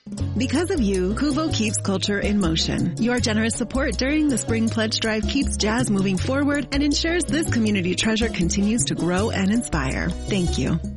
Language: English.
Because of you, Kuvo keeps culture in motion. Your generous support during the Spring Pledge Drive keeps jazz moving forward and ensures this community treasure continues to grow and inspire. Thank you.